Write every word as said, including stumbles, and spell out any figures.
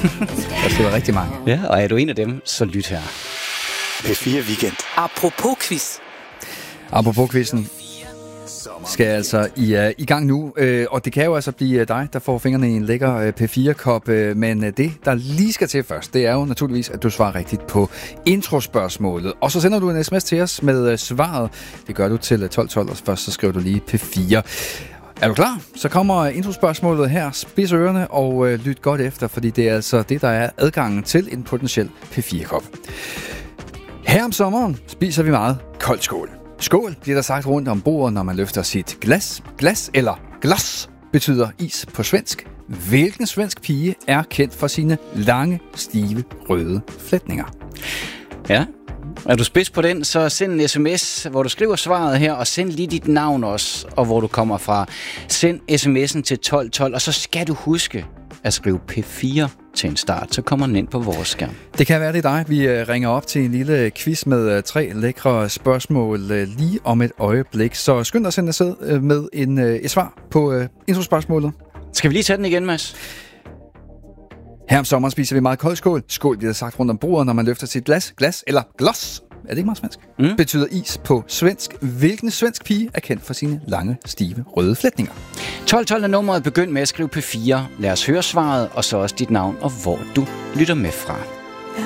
Altså, det var rigtig mange. Ja, og er du en af dem, så lyt her. P fire Weekend. Apropos quiz. Apropos quizzen skal altså i, uh, i gang nu, uh, og det kan jo altså blive dig, der får fingrene i en lækker uh, P fire-kop, uh, men uh, det, der lige skal til først, det er jo naturligvis, at du svarer rigtigt på introspørgsmålet. Og så sender du en sms til os med uh, svaret. Det gør du til tolv tolv, og først så skriver du lige P fire. Er du klar? Så kommer introspørgsmålet her. Spids ørerne og uh, lyt godt efter, fordi det er altså det, der er adgangen til en potentiel P fire-kop. Her om sommeren spiser vi meget koldt skål. Skål bliver der sagt rundt om bordet, når man løfter sit glas. Glas eller glas betyder is på svensk. Hvilken svensk pige er kendt for sine lange, stive, røde flætninger? Ja, er du spids på den, så send en sms, hvor du skriver svaret her, og send lige dit navn også, og hvor du kommer fra. Send sms'en til tolv tolv, og så skal du huske at skrive P fire til en start, så kommer den ind på vores skærm. Det kan være, det er dig. Vi ringer op til en lille quiz med tre lækre spørgsmål lige om et øjeblik. Så skynd dig at sende afsted med en, et svar på introspørgsmålet. Skal vi lige tage den igen, Mads? Her om sommeren spiser vi meget kold skål. Skål bliver sagt rundt om bordet, når man løfter sit glas. Glas eller glas. Er det ikke meget svensk? Mm. Betyder is på svensk. Hvilken svensk pige er kendt for sine lange, stive, røde flætninger? tolv tolv er nummeret. Begynd med at skrive P fire. Lad os høre svaret, og så også dit navn og hvor du lytter med fra.